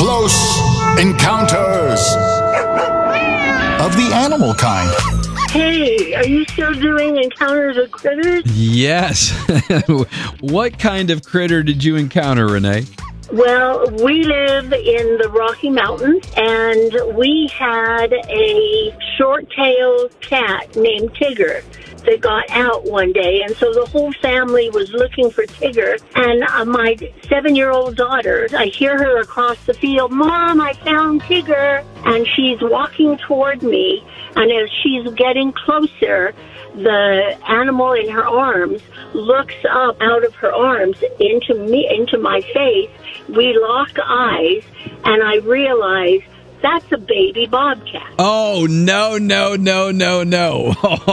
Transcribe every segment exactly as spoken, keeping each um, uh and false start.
Close Encounters of the Animal Kind. Hey, are you still doing Encounters of Critters? Yes. What kind of critter did you encounter, Renee? Well, we live in the Rocky Mountains, and we had a short-tailed cat named Tigger that got out one day, and so the whole family was looking for Tigger. And uh, my seven-year-old daughter, I hear her across the field, "Mom, I found Tigger!" And she's walking toward me, and as she's getting closer, the animal in her arms looks up out of her arms into me, into my face. We lock eyes, and I realize that's a baby bobcat. Oh, no, no, no, no, no.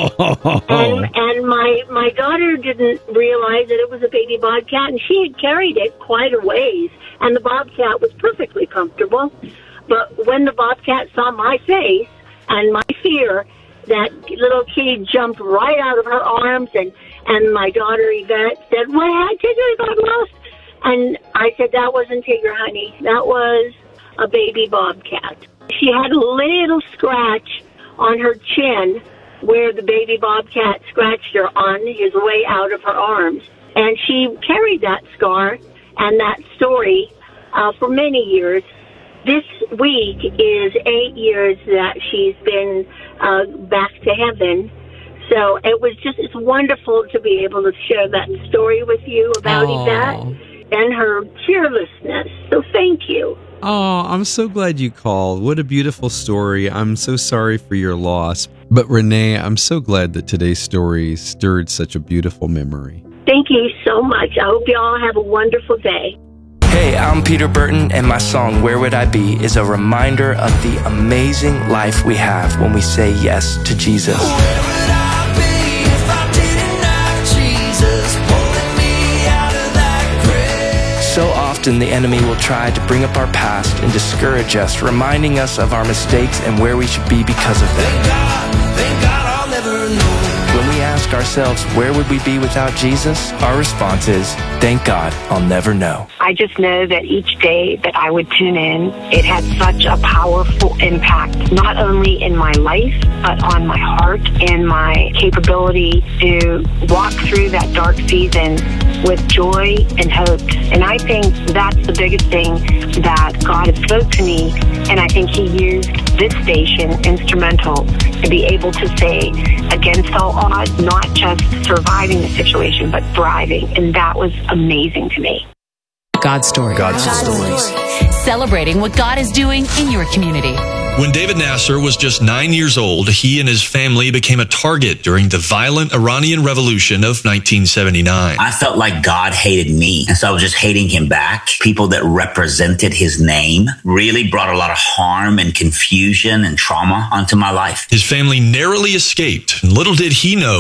and and my, my daughter didn't realize that it was a baby bobcat, and she had carried it quite a ways, and the bobcat was perfectly comfortable. But when the bobcat saw my face and my fear, that little kitty jumped right out of her arms, and, and my daughter Yvette said, "What, Tigger got lost?" And I said, "That wasn't Tigger, honey. That was a baby bobcat." She had a little scratch on her chin where the baby bobcat scratched her on his way out of her arms. And she carried that scar and that story uh, for many years. This week is eight years that she's been uh, back to heaven. So it was just, it's wonderful to be able to share that story with you about Aww. Yvette and her fearlessness. So thank you. Oh, I'm so glad you called. What a beautiful story. I'm so sorry for your loss. But Renee, I'm so glad that today's story stirred such a beautiful memory. Thank you so much. I hope you all have a wonderful day. Hey, I'm Peter Burton, and my song, Where Would I Be, is a reminder of the amazing life we have when we say yes to Jesus. Where would I be if I didn't have Jesus pulling me out of that grave? So often the enemy will try to bring up our past and discourage us, reminding us of our mistakes and where we should be because of them. Thank God, thank God I'll never know. When we ask ourselves, where would we be without Jesus? Our response is, thank God I'll never know. I just know that each day that I would tune in, it had such a powerful impact, not only in my life, but on my heart and my capability to walk through that dark season with joy and hope. And I think that's the biggest thing that God has spoke to me, and I think He used this station instrumental to be able to say, against all odds, not just surviving the situation, but thriving. And that was amazing to me. God's story. God's, God's stories. stories. Celebrating what God is doing in your community. When David Nasser was just nine years old, he and his family became a target during the violent Iranian Revolution of nineteen seventy-nine. I felt like God hated me, and so I was just hating him back. People that represented his name really brought a lot of harm and confusion and trauma onto my life. His family narrowly escaped, and little did he know